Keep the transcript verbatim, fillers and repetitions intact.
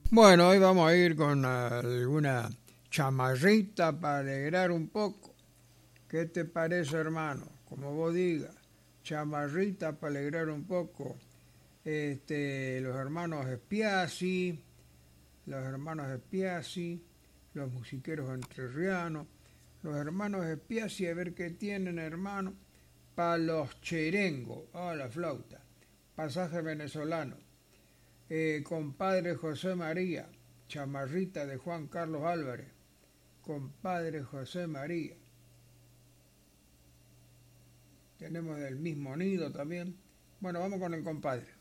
Bueno, hoy vamos a ir con alguna chamarrita para alegrar un poco. ¿Qué te parece, hermano? Como vos digas, chamarrita para alegrar un poco. Este, los hermanos Espiasi, los hermanos Espiasi, los musiqueros entrerrianos, los hermanos Espiasi, a ver qué tienen, hermano, para los cherengos, ah, la flauta, pasaje venezolano. Eh, compadre José María, chamarrita de Juan Carlos Álvarez, compadre José María. Tenemos del mismo nido también. Bueno, vamos con el compadre.